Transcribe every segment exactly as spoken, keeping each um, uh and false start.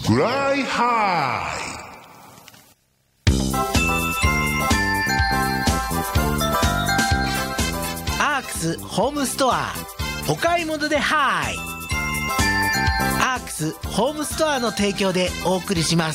フライハイ。 アークスホームストアお買い物でハイ。アークスホームストアの提供でお送りします。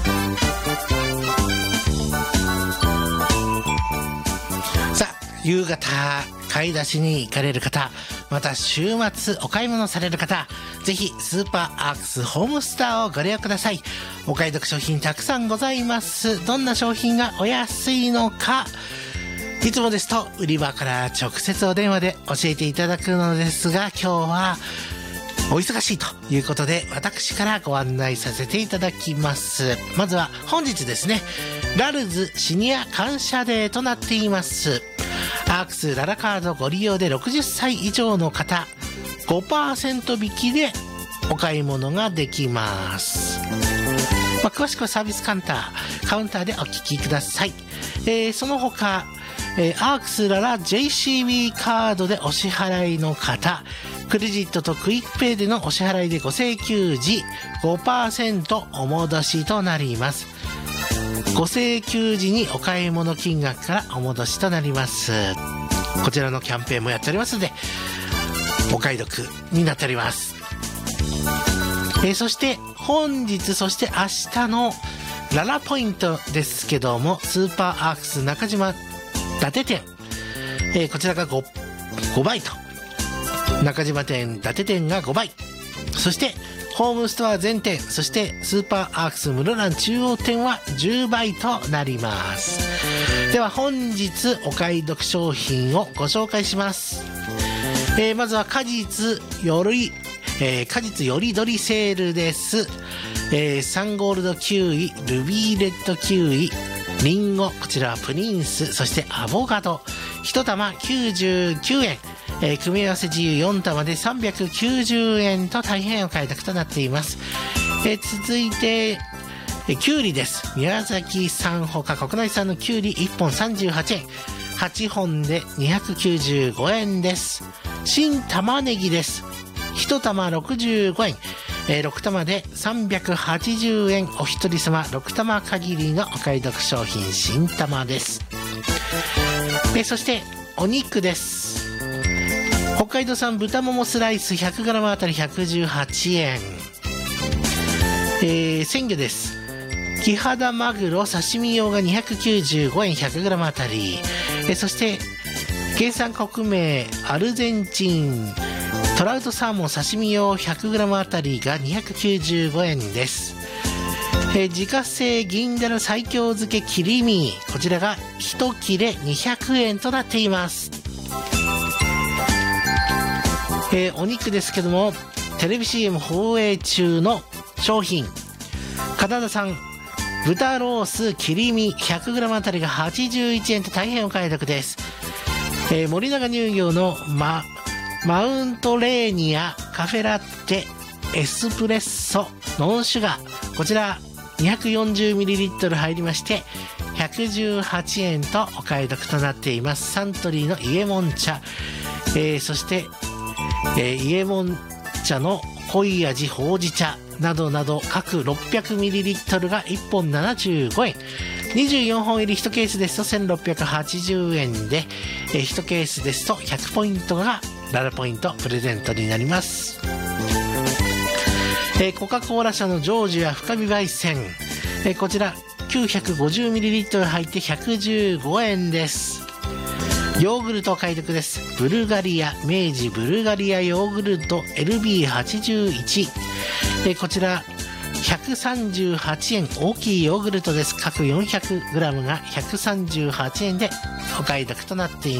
さあ、夕方買い出しに行かれる方、また週末お買い物される方、ぜひスーパーアークスホームストアをご利用ください。お買い得商品たくさんございます。どんな商品がお安いのか、いつもですと売り場から直接お電話で教えていただくのですが、今日はお忙しいということで私からご案内させていただきます。まずは本日ですね、ラルズシニア感謝デーとなっています。アークスララカードご利用でろくじゅっさい以上の方 ごパーセント 引きでお買い物ができます。まあ、詳しくはサービスカウンターカウンターでお聞きください。えー、その他えー、アークスララ ジェイシービー カードでお支払いの方、クレジットとクイックペイでのお支払いでご請求時 ごパーセント お戻しとなります。ご請求時にお買い物金額からお戻しとなります。こちらのキャンペーンもやっておりますのでお買い得になっております。えー、そして本日、そして明日のララポイントですけども、スーパーアークス中島伊達店、えー、こちらが 5, ごばいと、中島店伊達店がごばい、そしてホームストア全店、そしてスーパーアークス室蘭中央店はじゅうばいとなります。では本日お買い得商品をご紹介します。えー、まずは果実より、えー、果実よりどりセールです。えー、サンゴールドキウイ、ルビーレッドキウイ、リンゴ、こちらはプリンス、そしてアボカド一玉きゅうじゅうきゅうえん、えー、組み合わせ自由よん玉でさんびゃくきゅうじゅうえんと大変お買い得となっています。えー、続いて、えー、きゅうりです。宮崎産ほか国内産のきゅうりいっぽんさんじゅうはちえん、はちほんでにひゃくきゅうじゅうごえんです。新玉ねぎです。一玉ろくじゅうごえん、えー、ろく玉でさんびゃくはちじゅうえん、お一人様ろく玉限りのお買い得商品新玉です。えー、そしてお肉です。北海道産豚ももスライス ひゃくグラム あたりひゃくじゅうはちえん、えー、鮮魚です。キハダマグロ刺身用がにひゃくきゅうじゅうごえん ひゃくグラム あたり、えー、そして原産国名アルゼンチントラウトサーモン刺身用 ひゃくグラム あたりがにひゃくきゅうじゅうごえんです。えー、自家製銀だら西京漬け切り身、こちらがいち切れにひゃくえんとなっています。えー、お肉ですけどもテレビ シーエム 放映中の商品、カナダ産豚ロース切り身 ひゃくグラム あたりがはちじゅういちえんと大変お買い得です。えー、森永乳業のママウントレーニアカフェラテエスプレッソノンシュガー、こちら にひゃくよんじゅうミリリットル 入りましてひゃくじゅうはちえんとお買い得となっています。サントリーの伊右衛門茶、えー、そして、えー、伊右衛門茶の濃い味ほうじ茶などなど各 ろっぴゃくミリリットル がいっぽんななじゅうごえん、にじゅうよんほん入りいちケースですとせんろっぴゃくはちじゅうえんで、えー、いちケースですとひゃくポイントがララポイントプレゼントになります。えー、コカ・コーラ社のジョージア深み焙煎、えー、こちら きゅうひゃくごじゅうミリリットル 入ってひゃくじゅうごえんです。ヨーグルトお買い得です。ブルガリア明治ブルガリアヨーグルト エルビーはちじゅういち、えー、こちらひゃくさんじゅうはちえん、大きいヨーグルトです。各 よんひゃくグラム がひゃくさんじゅうはちえんでお買い得となっています。